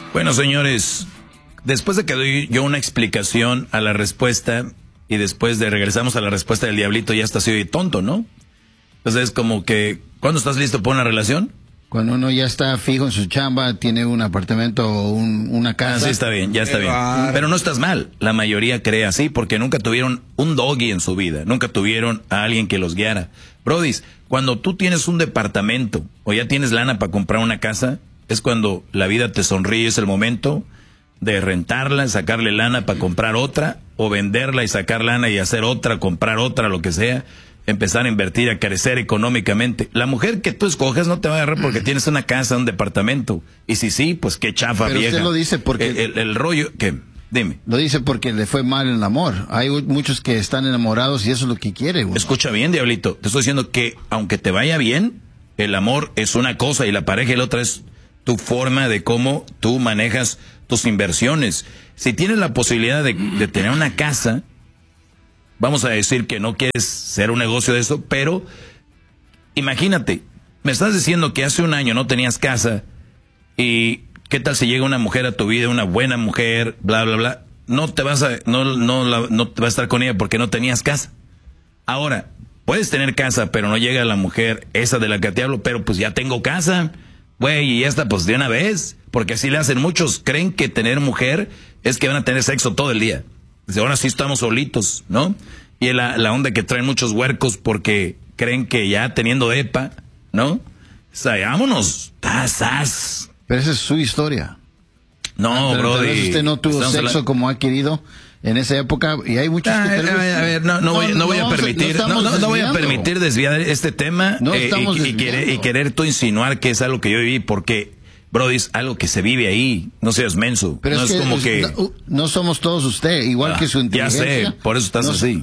Bueno, señores, después de que doy yo una explicación a la respuesta y después de regresamos a la respuesta del diablito, ya está así tonto, ¿no? Entonces es como que, ¿cuándo estás listo para una relación? Cuando uno ya está fijo en su chamba, tiene un apartamento o una casa. Ah, sí, está bien, ya está bien. Pero no estás mal. La mayoría cree así porque nunca tuvieron un doggy en su vida. Nunca tuvieron a alguien que los guiara. Brodis, cuando tú tienes un departamento o ya tienes lana para comprar una casa, es cuando la vida te sonríe, es el momento de rentarla, sacarle lana para comprar otra, o venderla y sacar lana y hacer otra, comprar otra, lo que sea. Empezar a invertir, a crecer económicamente. La mujer que tú escoges no te va a agarrar porque tienes una casa, un departamento. Y si sí, pues qué chafa. Pero vieja. Usted lo dice porque... El rollo... ¿Qué? Dime. Lo dice porque le fue mal en el amor. Hay muchos que están enamorados y eso es lo que quiere uno. Escucha bien, diablito. Te estoy diciendo que aunque te vaya bien, el amor es una cosa y la pareja y la otra es tu forma de cómo tú manejas tus inversiones. Si tienes la posibilidad de tener una casa... Vamos a decir que no quieres ser un negocio de eso, pero imagínate, me estás diciendo que hace un año no tenías casa y qué tal si llega una mujer a tu vida, una buena mujer, bla, bla, bla, no te vas a estar con ella porque no tenías casa. Ahora, puedes tener casa, pero no llega la mujer esa de la que te hablo, pero pues ya tengo casa, güey, y ya está pues de una vez, porque así le hacen muchos, creen que tener mujer es que van a tener sexo todo el día. Ahora sí estamos solitos, ¿no? Y la onda que traen muchos huercos porque creen que ya teniendo EPA, ¿no? O sea, vámonos, tazas. Pero esa es su historia. No, bro. Tal vez usted no tuvo sexo como ha querido en esa época y hay muchos que tal vez... A ver, no voy a permitir desviar este tema y querer tú insinuar que es algo que yo viví porque... Brody, es algo que se vive ahí, no seas menso. Pero no es como que... No somos todos usted, igual que su inteligencia. Ya sé, por eso estás así.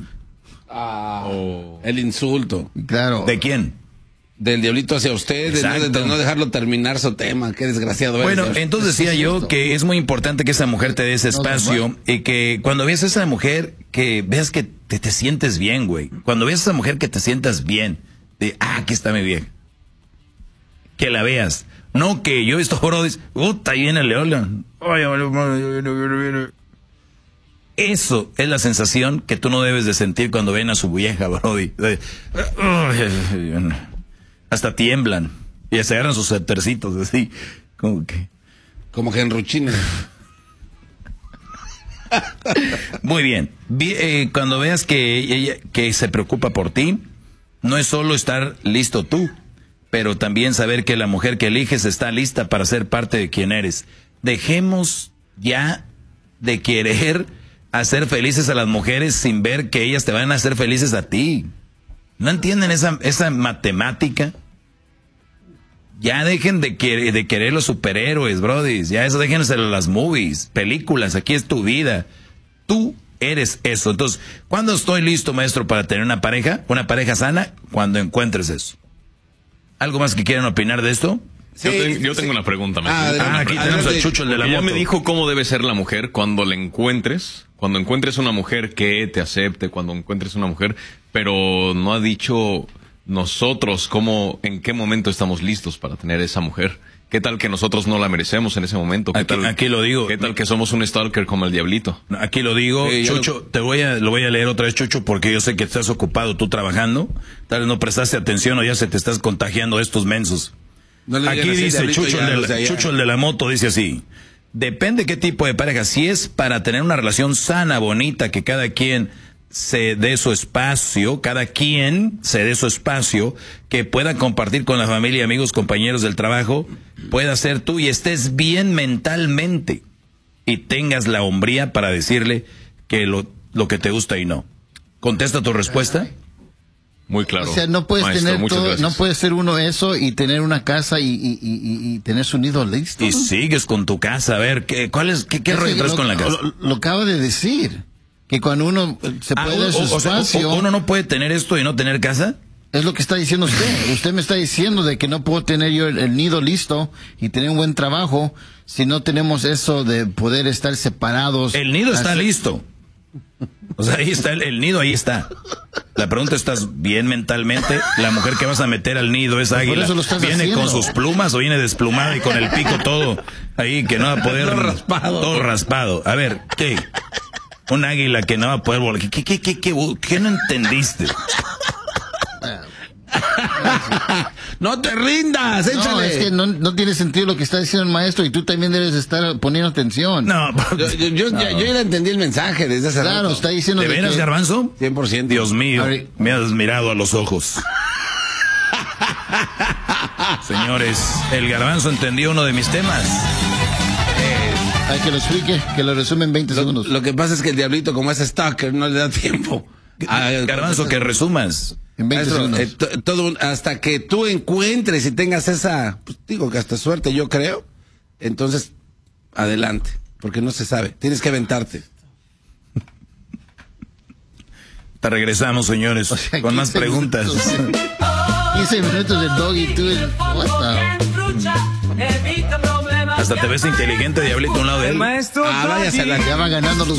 El insulto. Claro. ¿De quién? Del diablito hacia usted, de no dejarlo terminar su tema, qué desgraciado. Bueno, entonces decía yo que es muy importante que esa mujer te dé ese espacio y que cuando veas a esa mujer, que veas que te sientes bien, güey. Cuando veas a esa mujer que te sientas bien, de, aquí está mi vieja. Que la veas. No que yo esto brodis, puta, ahí viene el león. Eso es la sensación que tú no debes de sentir cuando ven a su vieja, brody. Hasta tiemblan y se agarran sus tercitos así, como que enruchinen. Muy bien. Cuando veas que ella que se preocupa por ti, no es solo estar listo tú, pero también saber que la mujer que eliges está lista para ser parte de quien eres. Dejemos ya de querer hacer felices a las mujeres sin ver que ellas te van a hacer felices a ti. ¿No entienden esa matemática? Ya dejen de querer los superhéroes, brodis. Ya eso déjense las movies, películas. Aquí es tu vida. Tú eres eso. Entonces, ¿cuándo estoy listo, maestro, para tener una pareja sana? Cuando encuentres eso. ¿Algo más que quieran opinar de esto? Sí, yo tengo una pregunta, maestro. Aquí tenemos a Chucho, el de la moto. Ya me dijo cómo debe ser la mujer cuando la encuentres. Cuando encuentres una mujer que te acepte, cuando encuentres una mujer, pero no ha dicho nosotros en qué momento estamos listos para tener esa mujer. ¿Qué tal que nosotros no la merecemos en ese momento? Aquí lo digo. ¿Qué tal que somos un stalker como el diablito? Aquí lo digo, Chucho, lo voy a leer otra vez, Chucho, porque yo sé que estás ocupado tú trabajando. Tal vez no prestaste atención o ya se te estás contagiando de estos mensos. Aquí dice Chucho, el de la moto, dice así. Depende qué tipo de pareja. Si es para tener una relación sana, bonita, que cada quien se dé su espacio, que pueda compartir con la familia, amigos, compañeros del trabajo, pueda ser tú y estés bien mentalmente y tengas la hombría para decirle que lo que te gusta y no. ¿Contesta tu respuesta? Muy claro. O sea, no puedes maestro, tener todo, gracias. no puede ser uno eso y tener una casa y tener su nido listo. Y sigues con tu casa, a ver, ¿qué rollo traes con la casa? Lo acaba de decir, que cuando uno se puede dar su espacio... ¿Uno no puede tener esto y no tener casa? Es lo que está diciendo usted. Usted me está diciendo de que no puedo tener yo el nido listo y tener un buen trabajo si no tenemos eso de poder estar separados. El nido está listo. O sea, ahí está el nido, ahí está. La pregunta, ¿estás bien mentalmente? La mujer que vas a meter al nido, esa águila, ¿viene con sus plumas o viene desplumada y con el pico todo ahí que no va a poder... Todo raspado. A ver, ¿qué? Un águila que no va a poder volar. ¿Qué no entendiste? No te rindas, échale. No, es que no tiene sentido lo que está diciendo el maestro y tú también debes estar poniendo atención. No, yo ya entendí el mensaje desde hace rato. Claro, está diciendo... ¿De veras, Garbanzo? 100%. Dios mío, me has mirado a los ojos. Señores, el Garbanzo entendió uno de mis temas. Hay que lo explique, que lo resume en 20 segundos. Lo que pasa es que el diablito, como es stalker, no le da tiempo. Garbanzo, que resumas. En 20 segundos. Todo hasta que tú encuentres y tengas esa, pues, digo que hasta suerte, yo creo. Entonces, adelante, porque no se sabe. Tienes que aventarte. Te regresamos, señores, O sea, con más 15 preguntas. 15 minutos del dog y tú el... Hasta te ves inteligente, diablito, a un lado de él. Váyase a la... Ya van ganando los